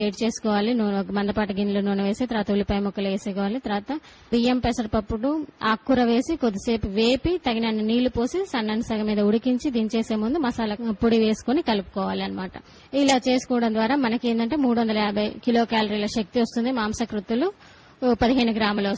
వేడి చేసుకోవాలి. నూనె ఒక మందపాటి గిన్నెలో నూనె వేసి తర్వాత ఉల్లిపాయ ముక్కలు వేసుకోవాలి. తర్వాత బియ్యం పెసరపప్పుడు ఆకుకూర వేసి కొద్దిసేపు వేపి తగినన్ని నీళ్లు పోసి సన్నని సగం మీద ఉడికించి దించేసే ముందు మసాలా పొడి వేసుకుని కలుపుకోవాలి అన్నమాట. ఇలా చేసుకోవడం ద్వారా మనకి ఏంటంటే 350 కిలో క్యాలరీల శక్తి వస్తుంది. మాంసకృతులు 15 గ్రాములు